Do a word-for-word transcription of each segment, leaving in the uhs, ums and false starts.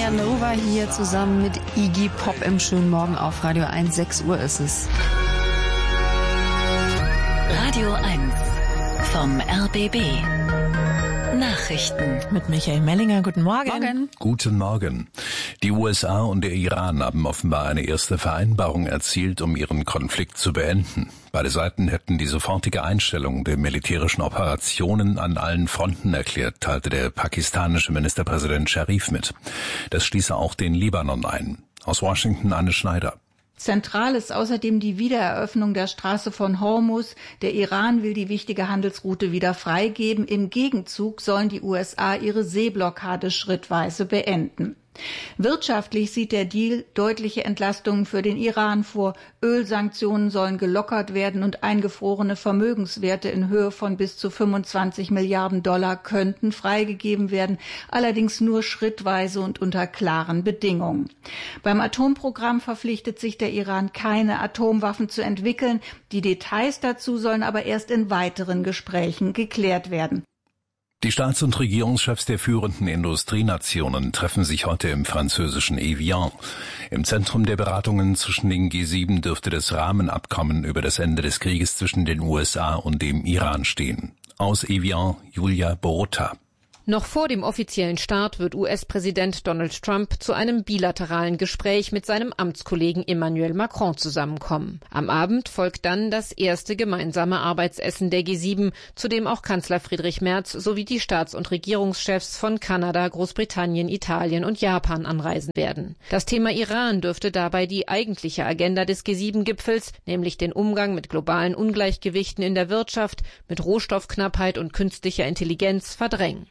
Anja Nova hier zusammen mit Iggy Pop im schönen Morgen auf Radio eins. sechs Uhr ist es. Radio eins vom R B B. Nachrichten mit Michael Mellinger. Guten Morgen. Morgen. Guten Morgen. Die U S A und der Iran haben offenbar eine erste Vereinbarung erzielt, um ihren Konflikt zu beenden. Beide Seiten hätten die sofortige Einstellung der militärischen Operationen an allen Fronten erklärt, teilte der pakistanische Ministerpräsident Sharif mit. Das schließe auch den Libanon ein. Aus Washington Anne Schneider. Zentral ist außerdem die Wiedereröffnung der Straße von Hormuz. Der Iran will die wichtige Handelsroute wieder freigeben. Im Gegenzug sollen die U S A ihre Seeblockade schrittweise beenden. Wirtschaftlich sieht der Deal deutliche Entlastungen für den Iran vor. Ölsanktionen sollen gelockert werden und eingefrorene Vermögenswerte in Höhe von bis zu fünfundzwanzig Milliarden Dollar könnten freigegeben werden, allerdings nur schrittweise und unter klaren Bedingungen. Beim Atomprogramm verpflichtet sich der Iran, keine Atomwaffen zu entwickeln. Die Details dazu sollen aber erst in weiteren Gesprächen geklärt werden. Die Staats- und Regierungschefs der führenden Industrienationen treffen sich heute im französischen Evian. Im Zentrum der Beratungen zwischen den G sieben dürfte das Rahmenabkommen über das Ende des Krieges zwischen den U S A und dem Iran stehen. Aus Evian, Julia Borota. Noch vor dem offiziellen Start wird U S-Präsident Donald Trump zu einem bilateralen Gespräch mit seinem Amtskollegen Emmanuel Macron zusammenkommen. Am Abend folgt dann das erste gemeinsame Arbeitsessen der G sieben, zu dem auch Kanzler Friedrich Merz sowie die Staats- und Regierungschefs von Kanada, Großbritannien, Italien und Japan anreisen werden. Das Thema Iran dürfte dabei die eigentliche Agenda des G sieben Gipfels, nämlich den Umgang mit globalen Ungleichgewichten in der Wirtschaft, mit Rohstoffknappheit und künstlicher Intelligenz verdrängen.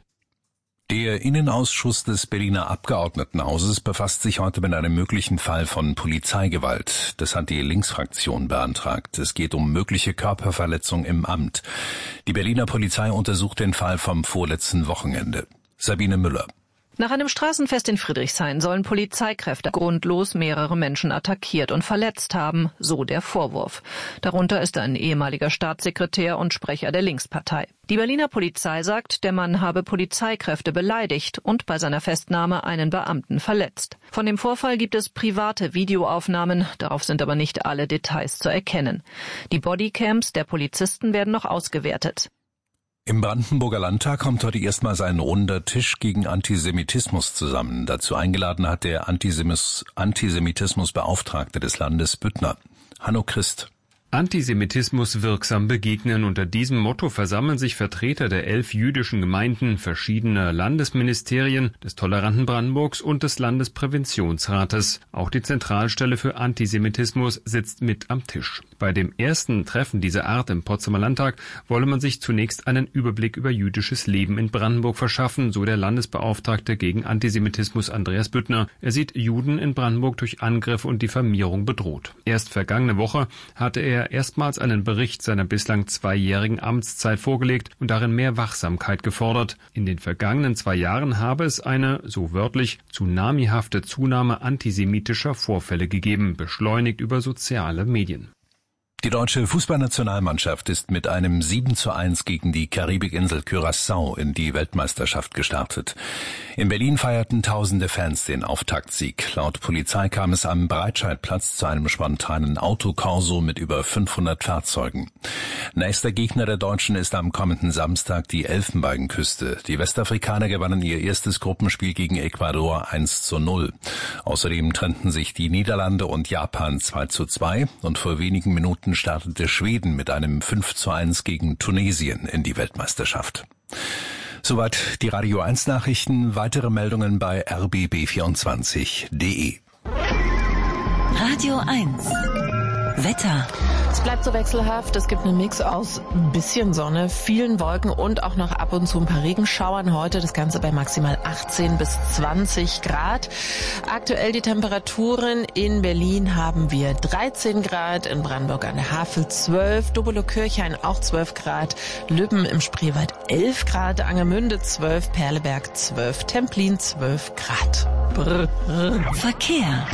Der Innenausschuss des Berliner Abgeordnetenhauses befasst sich heute mit einem möglichen Fall von Polizeigewalt. Das hat die Linksfraktion beantragt. Es geht um mögliche Körperverletzung im Amt. Die Berliner Polizei untersucht den Fall vom vorletzten Wochenende. Sabine Müller. Nach einem Straßenfest in Friedrichshain sollen Polizeikräfte grundlos mehrere Menschen attackiert und verletzt haben, so der Vorwurf. Darunter ist ein ehemaliger Staatssekretär und Sprecher der Linkspartei. Die Berliner Polizei sagt, der Mann habe Polizeikräfte beleidigt und bei seiner Festnahme einen Beamten verletzt. Von dem Vorfall gibt es private Videoaufnahmen, darauf sind aber nicht alle Details zu erkennen. Die Bodycams der Polizisten werden noch ausgewertet. Im Brandenburger Landtag kommt heute erstmals ein runder Tisch gegen Antisemitismus zusammen. Dazu eingeladen hat der Antisemis- Antisemitismusbeauftragte des Landes Büttner, Hanno Christ. Antisemitismus wirksam begegnen. Unter diesem Motto versammeln sich Vertreter der elf jüdischen Gemeinden, verschiedener Landesministerien, des toleranten Brandenburgs und des Landespräventionsrates. Auch die Zentralstelle für Antisemitismus sitzt mit am Tisch. Bei dem ersten Treffen dieser Art im Potsdamer Landtag wolle man sich zunächst einen Überblick über jüdisches Leben in Brandenburg verschaffen, so der Landesbeauftragte gegen Antisemitismus Andreas Büttner. Er sieht Juden in Brandenburg durch Angriffe und Diffamierung bedroht. Erst vergangene Woche hatte er erstmals einen Bericht seiner bislang zweijährigen Amtszeit vorgelegt und darin mehr Wachsamkeit gefordert. In den vergangenen zwei Jahren habe es eine, so wörtlich, tsunamihafte Zunahme antisemitischer Vorfälle gegeben, beschleunigt über soziale Medien. Die deutsche Fußballnationalmannschaft ist mit einem sieben zu eins gegen die Karibikinsel Curaçao in die Weltmeisterschaft gestartet. In Berlin feierten tausende Fans den Auftaktsieg. Laut Polizei kam es am Breitscheidplatz zu einem spontanen Autokorso mit über fünfhundert Fahrzeugen. Nächster Gegner der Deutschen ist am kommenden Samstag die Elfenbeinküste. Die Westafrikaner gewannen ihr erstes Gruppenspiel gegen Ecuador eins zu null. Außerdem trennten sich die Niederlande und Japan zwei zu zwei und vor wenigen Minuten startete Schweden mit einem fünf zu eins gegen Tunesien in die Weltmeisterschaft. Soweit die Radio eins Nachrichten. Weitere Meldungen bei r b b vierundzwanzig punkt d e. Radio eins Wetter. Es bleibt so wechselhaft. Es gibt einen Mix aus ein bisschen Sonne, vielen Wolken und auch noch ab und zu ein paar Regenschauern. Heute das Ganze bei maximal achtzehn bis zwanzig Grad. Aktuell die Temperaturen. In Berlin haben wir dreizehn Grad, in Brandenburg an der Havel zwölf, Dobelo-Kirchhain auch zwölf Grad, Lübben im Spreewald elf Grad, Angermünde zwölf, Perleberg zwölf, Templin zwölf Grad. Brr, brr. Verkehr.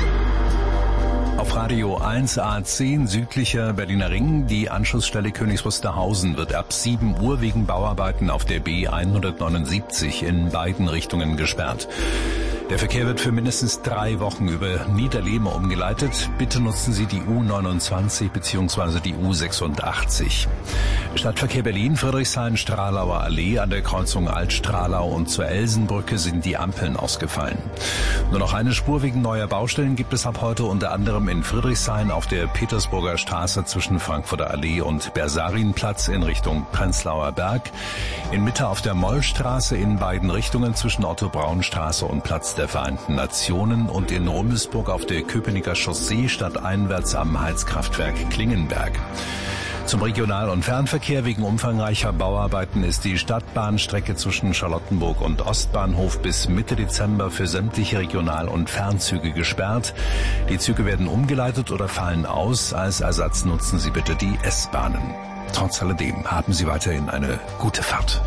Auf Radio eins A zehn südlicher Berliner Ring. Die Anschlussstelle Königs Wusterhausen wird ab sieben Uhr wegen Bauarbeiten auf der B hundertneunundsiebzig in beiden Richtungen gesperrt. Der Verkehr wird für mindestens drei Wochen über Niederlehme umgeleitet. Bitte nutzen Sie die U neunundzwanzig bzw. die U sechsundachtzig. Stadtverkehr Berlin, Friedrichshain, Stralauer Allee. An der Kreuzung Altstralau und zur Elsenbrücke sind die Ampeln ausgefallen. Nur noch eine Spur wegen neuer Baustellen gibt es ab heute unter anderem in Friedrichshain auf der Petersburger Straße zwischen Frankfurter Allee und Bersarinplatz in Richtung Prenzlauer Berg. In Mitte auf der Mollstraße in beiden Richtungen zwischen Otto-Braun-Straße und Platz der Vereinten Nationen und in Rummelsburg auf der Köpenicker Chaussee stadteinwärts am Heizkraftwerk Klingenberg. Zum Regional- und Fernverkehr wegen umfangreicher Bauarbeiten ist die Stadtbahnstrecke zwischen Charlottenburg und Ostbahnhof bis Mitte Dezember für sämtliche Regional- und Fernzüge gesperrt. Die Züge werden umgeleitet oder fallen aus. Als Ersatz nutzen Sie bitte die S-Bahnen. Trotz alledem haben Sie weiterhin eine gute Fahrt.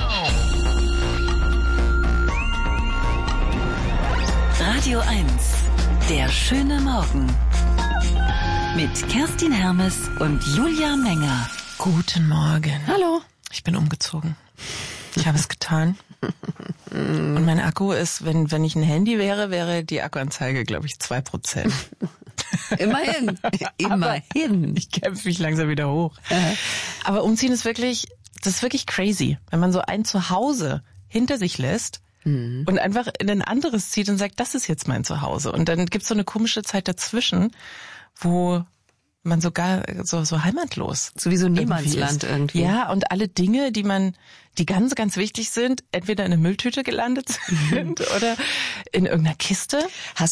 Radio eins, der schöne Morgen. Mit Kerstin Hermes und Julia Menger. Guten Morgen. Hallo. Ich bin umgezogen. Ich habe es getan. Und mein Akku ist, wenn, wenn ich ein Handy wäre, wäre die Akkuanzeige, glaube ich, zwei Prozent. Immerhin. Immerhin. Ich kämpfe mich langsam wieder hoch. Äh. Aber umziehen ist wirklich, das ist wirklich crazy. Wenn man so ein Zuhause hinter sich lässt, und einfach in ein anderes zieht und sagt, das ist jetzt mein Zuhause. Und dann gibt's so eine komische Zeit dazwischen, wo man sogar so, so heimatlos. Sowieso Niemandsland irgendwie. Ja, und alle Dinge, die man, die ganz, ganz wichtig sind, entweder in einer Mülltüte gelandet sind oder in irgendeiner Kiste. Hast